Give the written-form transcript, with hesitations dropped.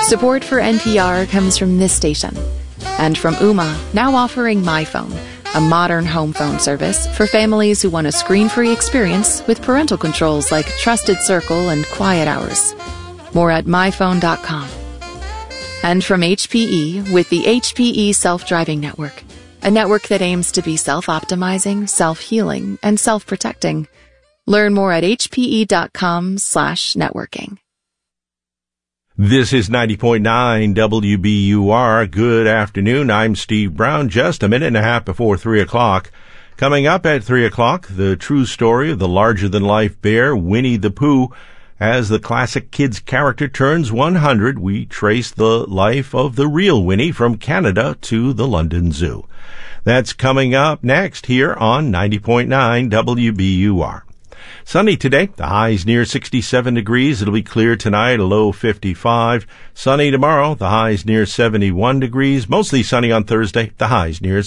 Support for NPR comes from this station and from Ooma, now offering MyPhone, a modern home phone service for families who want a screen-free experience with parental controls like Trusted Circle and Quiet Hours. More at myphone.com. And from HPE with the HPE Self-Driving Network, a network that aims to be self-optimizing, self-healing, and self-protecting. Learn more at hpe.com/networking. This is 90.9 WBUR. Good afternoon. I'm Steve Brown. Just a minute and a half before 3 o'clock. Coming up at 3 o'clock, the true story of the larger-than-life bear, Winnie the Pooh. As the classic kids character turns 100, we trace the life of the real Winnie from Canada to the London Zoo. That's coming up next here on 90.9 WBUR. Sunny today, the high's near 67 degrees. It'll be clear tonight, a low 55. Sunny tomorrow, the high's near 71 degrees. Mostly sunny on Thursday, the high's near